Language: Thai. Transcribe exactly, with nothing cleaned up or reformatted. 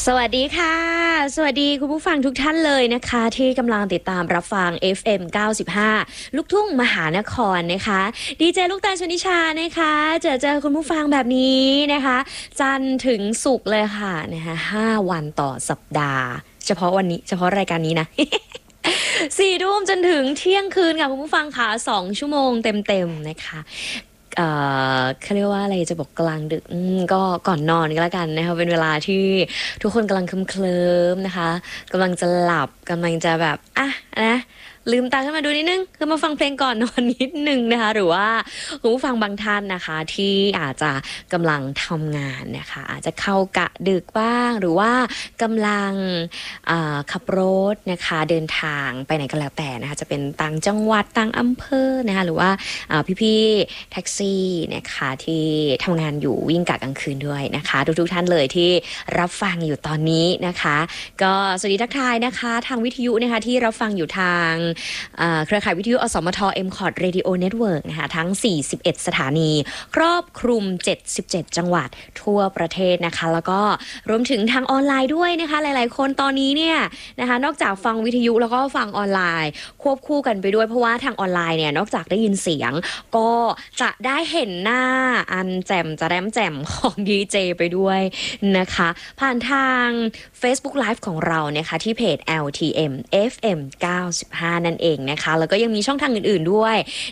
สวัสดีค่ะสวัสดีคุณผู้ฟังทุกท่านเลยนะคะที่กำลังติดตามรับฟัง เอฟ เอ็ม เก้าสิบห้า ลูกทุ่งมหานครนะคะดีเจลูกตาลชนิชานะคะเจอเจอคุณผู้ฟังแบบนี้นะคะจันทร์ถึงศุกร์เลยค่ะนะคะห้าวันต่อสัปดาห์เฉพาะวันนี้เฉพาะรายการนี้นะ สี่ทุ่มจนถึงเที่ยงคืนค่ะคุณผู้ฟังค่ะสองชั่วโมงเต็มๆนะคะเอ่อเขาเรียกว่าอะไรจะบอกกลางดึกก็ก่อนนอนก็แล้วกันนะคะเป็นเวลาที่ทุกคนกำลังเคลิ้มๆนะคะกำลังจะหลับกำลังจะแบบอ่ะนะลืมตาขึ้นมาดูนิดนึงคือมาฟังเพลงก่อนนอนนิดนึงนะคะหรือว่าคุณผู้ฟังบางท่านนะคะที่อาจจะกำลังทำงานนะคะอาจจะเข้ากะดึกบ้างหรือว่ากำลังขับรถนะคะเดินทางไปไหนก็แล้วแต่นะคะจะเป็นต่างจังหวัดต่างอำเภอนะคะหรือว่าพี่ๆแท็กซี่นะคะที่ทำงานอยู่วิ่งกะกลางคืนด้วยนะคะทุกๆท่านเลยที่รับฟังอยู่ตอนนี้นะคะก็สวัสดีทักทายนะคะทางวิทยุนะคะที่รับฟังอยู่ทางเครือข่ายวิทยุอสมท เอ็ม คอร์ด Radio Network นะคะทั้งสี่สิบเอ็ดสถานีครอบคลุมเจ็ดสิบเจ็ดจังหวัดทั่วประเทศนะคะแล้วก็รวมถึงทางออนไลน์ด้วยนะคะหลายๆคนตอนนี้เนี่ยนะคะนอกจากฟังวิทยุแล้วก็ฟังออนไลน์ควบคู่กันไปด้วยเพราะว่าทางออนไลน์เนี่ยนอกจากได้ยินเสียงก็จะได้เห็นหน้าอันแจ่มจะแรมแจ่มของดีเจไปด้วยนะคะผ่านทาง Facebook Live ของเรานะคะที่เพจ แอล ที เอ็ม เอฟ เอ็ม เก้าสิบห้า นั่นเองนะคะแล้วก็ยังมีช่องทางอื่นๆด้วย